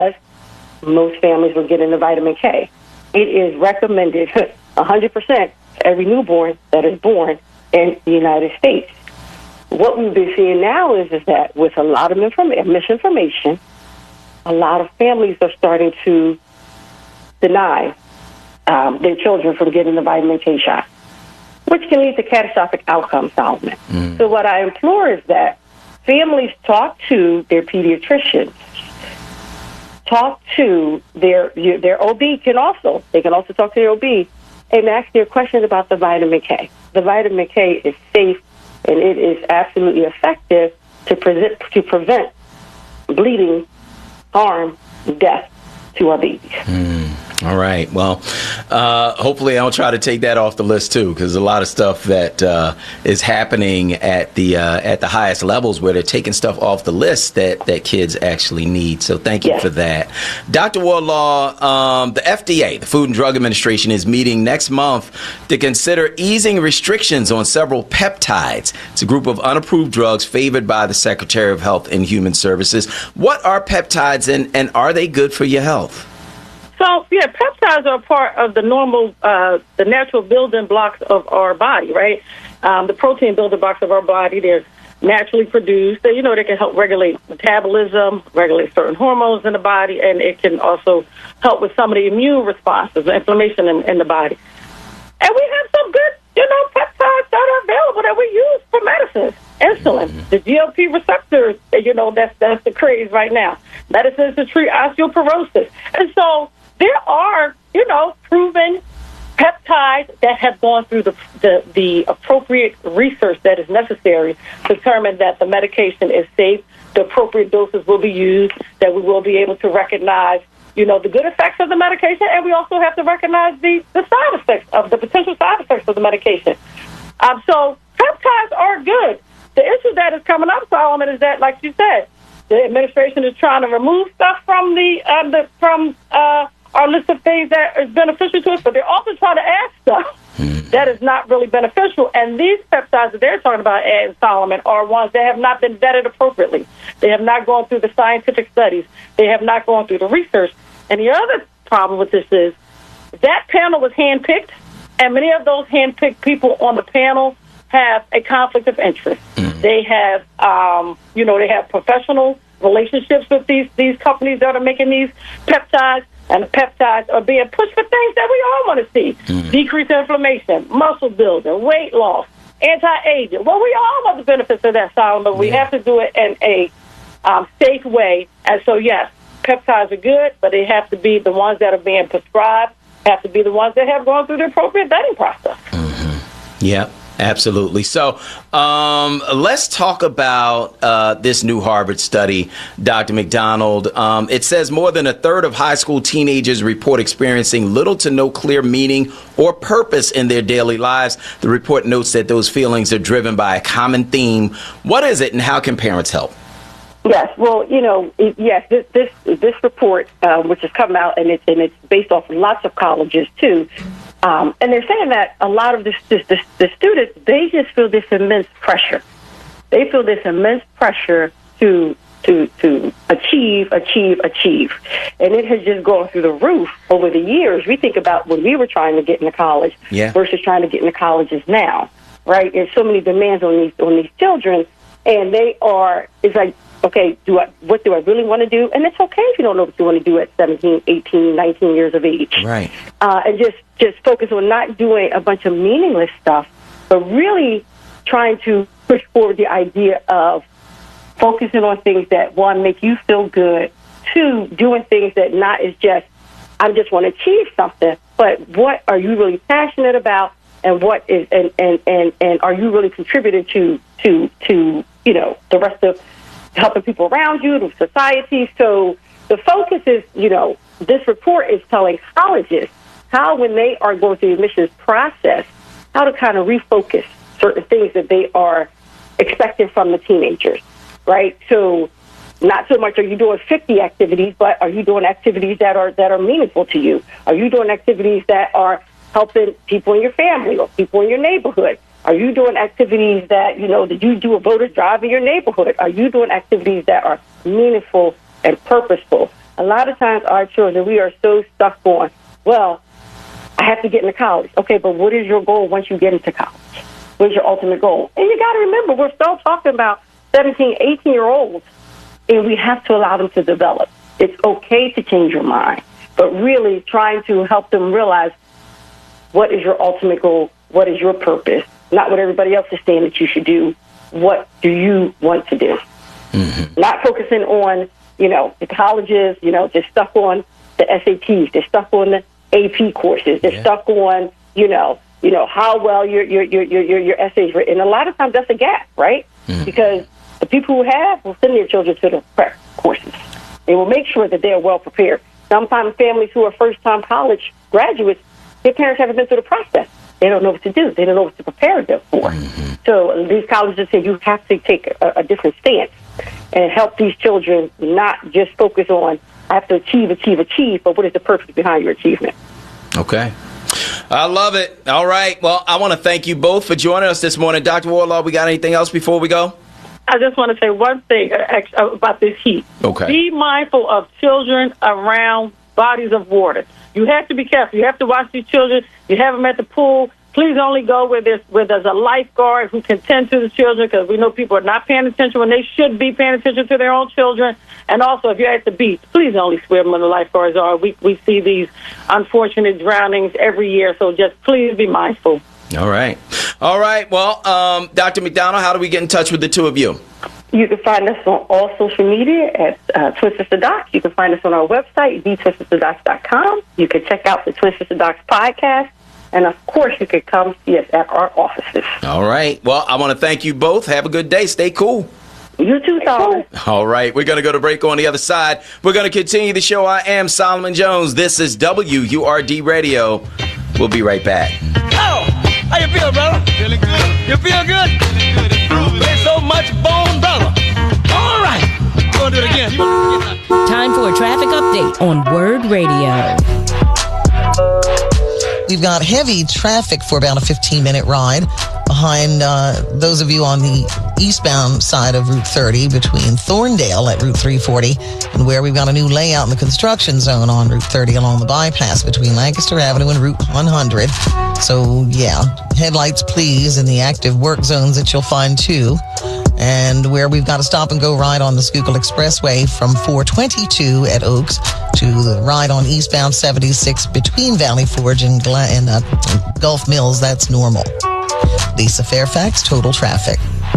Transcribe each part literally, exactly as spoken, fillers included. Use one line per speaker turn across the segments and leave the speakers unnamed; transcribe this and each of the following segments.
most families were getting the vitamin K. It is recommended one hundred percent to every newborn that is born in the United States. What we've been seeing now is, is that with a lot of inform- misinformation, a lot of families are starting to deny um, their children from getting the vitamin K shot, which can lead to catastrophic outcomes, Solomon. Mm. So what I implore is that families talk to their pediatricians, talk to their their O B can also, they can also talk to their O B and ask their questions about the vitamin K. The vitamin K is safe and it is absolutely effective to, pre- to prevent bleeding, harm, death to our babies.
Mm. All right. Well, uh, hopefully I'll try to take that off the list, too, because a lot of stuff that uh, is happening at the uh, at the highest levels where they're taking stuff off the list that, that kids actually need. So thank you yes. for that. Doctor Wardlaw, um, the F D A, the Food and Drug Administration, is meeting next month to consider easing restrictions on several peptides. It's a group of unapproved drugs favored by the Secretary of Health and Human Services. What are peptides and, and are they good for your health?
So, yeah, peptides are part of the normal, uh, the natural building blocks of our body, right? Um, the protein building blocks of our body, they're naturally produced. They, you know, they can help regulate metabolism, regulate certain hormones in the body, and it can also help with some of the immune responses, the inflammation in, in the body. And we have some good, you know, peptides that are available that we use for medicine. Insulin, mm-hmm. the G L P receptors, you know, that's, that's the craze right now. Medicines to treat osteoporosis. And so, there are, you know, proven peptides that have gone through the, the the appropriate research that is necessary to determine that the medication is safe, the appropriate doses will be used, that we will be able to recognize, you know, the good effects of the medication, and we also have to recognize the, the side effects of the potential side effects of the medication. Um, so peptides are good. The issue that is coming up, Solomon, is that, like you said, the administration is trying to remove stuff from the, uh, the from uh, our list of things that is beneficial to us, but they're also trying to add stuff mm. that is not really beneficial. And these peptides that they're talking about, adding, Solomon, are ones that have not been vetted appropriately. They have not gone through the scientific studies. They have not gone through the research. And the other problem with this is that panel was handpicked, and many of those handpicked people on the panel have a conflict of interest. Mm. They have, um, you know, they have professional relationships with these, these companies that are making these peptides. And the peptides are being pushed for things that we all want to see. Mm. Decrease inflammation, muscle building, weight loss, anti-aging. Well, we all want the benefits of that, Solomon, but we yeah. have to do it in a um, safe way. And so, yes, peptides are good, but they have to be the ones that are being prescribed, have to be the ones that have gone through the appropriate vetting process.
Mm-hmm. Yeah. Absolutely. So um, let's talk about uh, this new Harvard study, Doctor McDonald. Um, it says more than a third of high school teenagers report experiencing little to no clear meaning or purpose in their daily lives. The report notes that those feelings are driven by a common theme. What is it and how can parents help?
Yes, well, you know, it, yes, this this, this report, uh, which has come out, and it's, and it's based off of lots of colleges, too, Um, and they're saying that a lot of the, the, the students, they just feel this immense pressure. They feel this immense pressure to to to achieve, achieve, achieve. And it has just gone through the roof over the years. We think about when we were trying to get into college
yeah.
versus trying to get into colleges now, right? There's so many demands on these on these children, and they are, it's like, okay, do I, what do I really want to do? And it's okay if you don't know what you want to do at seventeen, eighteen, nineteen years of age.
Right.
Uh, and just, just focus on not doing a bunch of meaningless stuff, but really trying to push forward the idea of focusing on things that, one, make you feel good, two, doing things that not is just, I just want to achieve something, but what are you really passionate about, and what is, and, and, and, and are you really contributing to, to, to, you know, the rest of helping people around you, the society. So the focus is, you know, this report is telling colleges how, when they are going through the admissions process, how to kind of refocus certain things that they are expecting from the teenagers, right? So not so much are you doing fifty activities, but are you doing activities that are that are meaningful to you? Are you doing activities that are helping people in your family or people in your neighborhood? Are you doing activities that, you know, did you do a voter drive in your neighborhood? Are you doing activities that are meaningful and purposeful? a lot of times our children, we are so stuck on, well, I have to get into college. Okay, but what is your goal once you get into college? What's your ultimate goal? And you got to remember, we're still talking about seventeen, eighteen-year-olds, and we have to allow them to develop. It's okay to change your mind, but really trying to help them realize what is your ultimate goal, what is your purpose, not what everybody else is saying that you should do. What do you want to do? Mm-hmm. Not focusing on, you know, the colleges, you know, just stuck on the S A Ts, they're stuck on the A P courses, they're yeah. stuck on, you know, you know, how well your your your your your essays written. And a lot of times that's a gap, right? Mm-hmm. Because the people who have will send their children to the prep courses. They will make sure that they're well prepared. Sometimes families who are first-time college graduates, their parents haven't been through the process. They don't know what to do. They don't know what to prepare them for. Mm-hmm. So these colleges say you have to take a, a different stance and help these children not just focus on, I have to achieve, achieve, achieve, but what is the purpose behind your achievement?
Okay. I love it. All right. Well, I want to thank you both for joining us this morning. Doctor Warlaw, we got anything else before we go?
I just want to say one thing about this heat.
Okay.
Be mindful of children around bodies of water. You have to be careful. You have to watch these children. You have them at the pool. Please only go where there's, where there's a lifeguard who can tend to the children, because we know people are not paying attention when they should be paying attention to their own children. And also, if you're at the beach, please only swim when the lifeguards are. We we see these unfortunate drownings every year, so just please be mindful.
All right. All right. Well, um, Doctor McDonald, how do we get in touch with the two of you?
You can find us on all social media at uh, Twin Sister Docs. You can find us on our website, the twin sister docs dot com. You can check out the Twin Sister Docs podcast. And, of course, you can come see us at our offices.
All right. Well, I want to thank you both. Have a good day. Stay cool.
You too, Solomon.
All right. We're going to go to break on the other side. We're going to continue the show. I am Solomon Jones. This is W U R D Radio. We'll be right back.
Oh, how you feel, brother? Feeling good. You feel good? Feeling good. Play so much bone, brother. All right. We're going to do it again.
Time for a traffic update on Word Radio.
We've got heavy traffic for about a fifteen-minute ride behind uh, those of you on the eastbound side of Route thirty between Thorndale at Route three forty and where we've got a new layout in the construction zone on Route thirty along the bypass between Lancaster Avenue and Route one hundred. So, yeah, headlights, please, in the active work zones that you'll find, too. And where we've got a stop-and-go ride on the Schuylkill Expressway from four twenty-two at Oaks to the ride on eastbound seventy-six between Valley Forge and, Gla- and uh, Gulf Mills, that's normal. Lisa Fairfax, Total Traffic.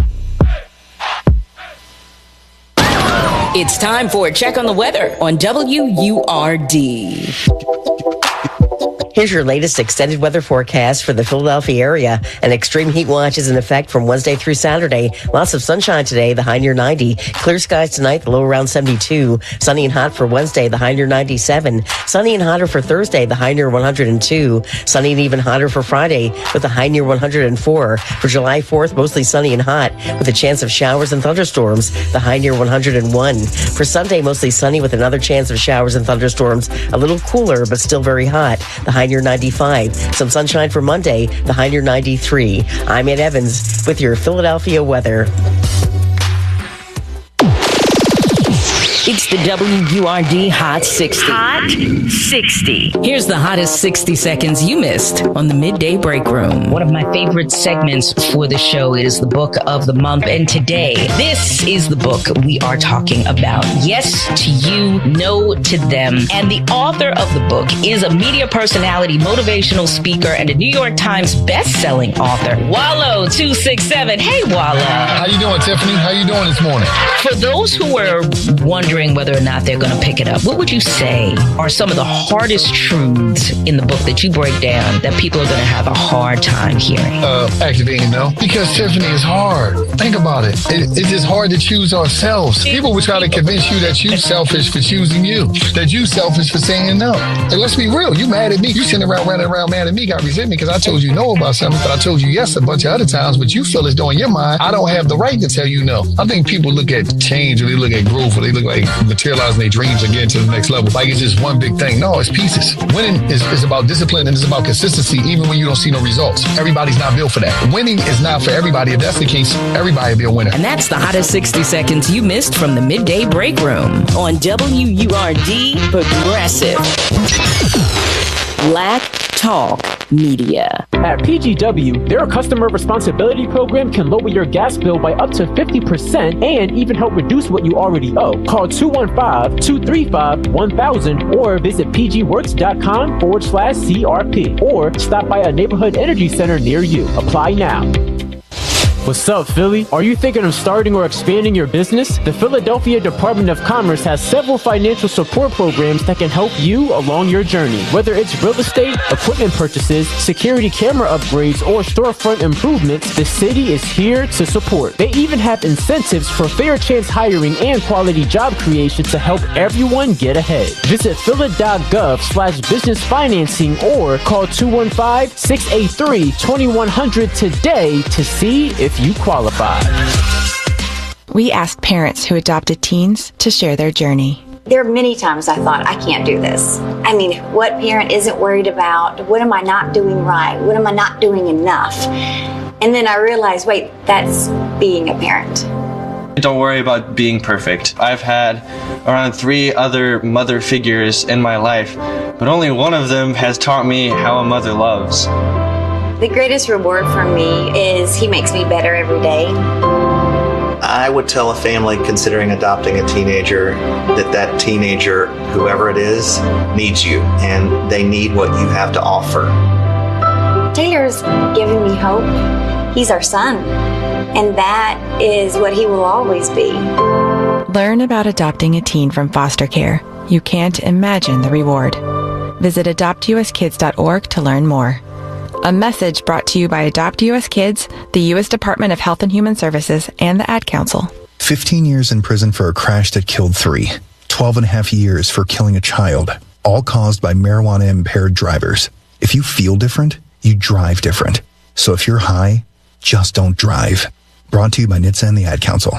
It's time for a check on the weather on W U R D. Here's your latest extended weather forecast for the Philadelphia area. An extreme heat watch is in effect from Wednesday through Saturday. Lots of sunshine today, the high near ninety. Clear skies tonight, the low around seventy-two. Sunny and hot for Wednesday, the high near ninety-seven. Sunny and hotter for Thursday, the high near one hundred two. Sunny and even hotter for Friday with the high near one hundred four. For July fourth, mostly sunny and hot with a chance of showers and thunderstorms, the high near one hundred one. For Sunday, mostly sunny with another chance of showers and thunderstorms, a little cooler but still very hot, the high near ninety-five. Some sunshine for Monday, the high near ninety-three. I'm Ed Evans with your Philadelphia weather. It's the W U R D Hot sixty.
Hot sixty.
Here's the hottest sixty seconds you missed on the Midday Break Room.
One of my favorite segments for the show is the book of the month. And today, this is the book we are talking about. Yes to you, no to them. And the author of the book is a media personality, motivational speaker, and a New York Times best-selling author, Wallo two six seven. Hey, Wallo.
How you doing, Tiffany? How you doing this morning?
For those who were wondering whether or not they're going to pick it up, what would you say are some of the hardest truths in the book that you break down that people are going to have a hard time hearing?
Uh, actually, you know, because Tiffany is hard. Think about it. it. It's just hard to choose ourselves. People will try to convince you that you're selfish for choosing you, that you selfish for saying no. And let's be real. You mad at me. You sitting around running around mad at me, got resentment because I told you no about something, but I told you yes a bunch of other times, but you feel as though in your mind, I don't have the right to tell you no. I think people look at change or they look at growth or they look like like materializing their dreams and getting to the next level. Like it's just one big thing. No, it's pieces. Winning is, is about discipline and it's about consistency, even when you don't see no results. Everybody's not built for that. Winning is not for everybody. If that's the case, everybody will be a winner.
And that's the hottest sixty seconds you missed from the Midday Break Room on W U R D Progressive. Black Talk Media.
At P G W, their customer responsibility program can lower your gas bill by up to fifty percent and even help reduce what you already owe. Call two one five, two three five, one thousand or visit pgworks.com forward slash CRP or stop by a neighborhood energy center near you. Apply now. What's up, Philly? Are you thinking of starting or expanding your business? The Philadelphia Department of Commerce has several financial support programs that can help you along your journey. Whether it's real estate, equipment purchases, security camera upgrades, or storefront improvements, the city is here to support. They even have incentives for fair chance hiring and quality job creation to help everyone get ahead. Visit phila.gov slash business financing or call two one five, six eight three, two one zero zero today to see if you qualify.
We asked parents who adopted teens to share their journey.
There are many times I thought, I can't do this. I mean, what parent isn't worried about? What am I not doing right? What am I not doing enough? And then I realized, wait, that's being a parent.
Don't worry about being perfect. I've had around three other mother figures in my life, but only one of them has taught me how a mother loves.
The greatest reward for me is he makes me better every day.
I would tell a family considering adopting a teenager that that teenager, whoever it is, needs you, and they need what you have to offer.
Taylor's given me hope. He's our son, and that is what he will always be.
Learn about adopting a teen from foster care. You can't imagine the reward. Visit adopt u s kids dot org to learn more. A message brought to you by Adopt U S Kids, the U S Department of Health and Human Services, and the Ad Council.
fifteen years in prison for a crash that killed three. twelve and a half years for killing a child. All caused by marijuana-impaired drivers. If you feel different, you drive different. So if you're high, just don't drive. Brought to you by N H T S A and the Ad Council.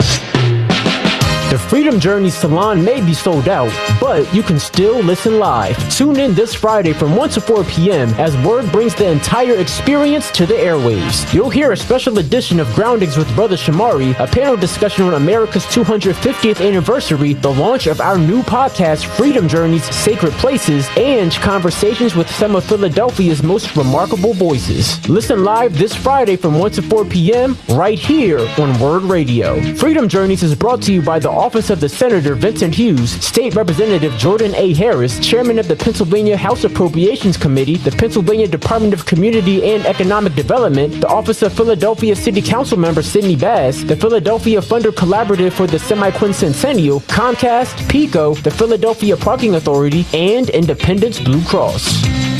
The Freedom Journey Salon may be sold out, but you can still listen live. Tune in this Friday from one to four p.m. as Word brings the entire experience to the airwaves. You'll hear a special edition of Groundings with Brother Shamari, a panel discussion on America's two hundred fiftieth anniversary, the launch of our new podcast, Freedom Journeys, Sacred Places, and conversations with some of Philadelphia's most remarkable voices. Listen live this Friday from one to four p.m. right here on Word Radio. Freedom Journeys is brought to you by the Office of the Senator Vincent Hughes, State Representative Jordan A. Harris, Chairman of the Pennsylvania House Appropriations Committee, the Pennsylvania Department of Community and Economic Development, the Office of Philadelphia City Council Member Sidney Bass, the Philadelphia Funder Collaborative for the Semi-Quincentennial, Comcast, PECO, the Philadelphia Parking Authority, and Independence Blue Cross.